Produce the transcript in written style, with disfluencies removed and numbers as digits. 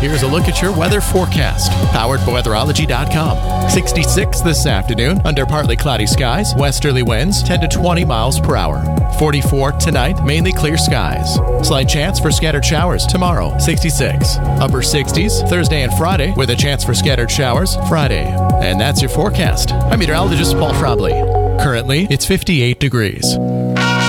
Here's a look at your weather forecast, powered by weatherology.com. 66 this afternoon, under partly cloudy skies, westerly winds 10 to 20 miles per hour. 44 tonight, mainly clear skies. Slight chance for scattered showers tomorrow, 66. Upper 60s Thursday and Friday, with a chance for scattered showers Friday. And that's your forecast. I'm meteorologist Paul Frobley. Currently, it's 58 degrees.